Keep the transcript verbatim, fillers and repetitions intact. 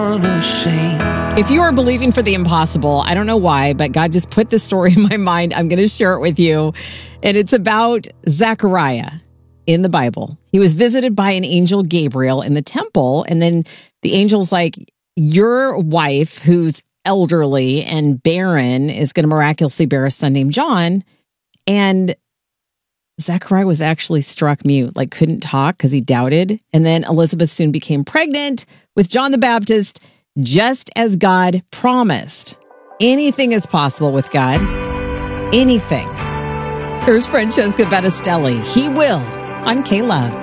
unashamed. If you are believing for the impossible, I don't know why, but God just put this story in my mind. I'm going to share it with you. And it's about Zechariah in the Bible. He was visited by an angel, Gabriel, in the temple. And then the angel's like, your wife, who's elderly and barren, is going to miraculously bear a son named John. And Zechariah was actually struck mute, like couldn't talk because he doubted. And then Elizabeth soon became pregnant with John the Baptist, just as God promised. Anything is possible with God. Anything. Here's Francesca Battistelli. He will on K-Love.